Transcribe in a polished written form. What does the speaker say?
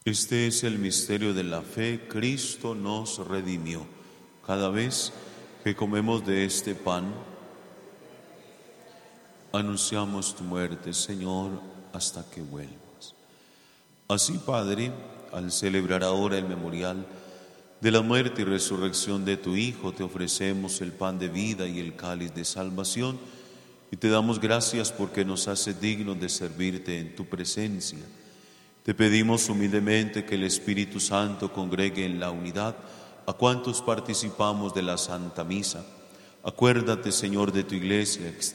Este es el misterio de la fe. Cristo nos redimió. Cada vez que comemos de este pan, anunciamos tu muerte, Señor, hasta que vuelvas. Así, Padre, al celebrar ahora el memorial de la muerte y resurrección de tu Hijo, te ofrecemos el pan de vida y el cáliz de salvación, y te damos gracias porque nos haces dignos de servirte en tu presencia. Te pedimos humildemente que el Espíritu Santo congregue en la unidad a cuantos participamos de la Santa Misa. Acuérdate, Señor, de tu Iglesia,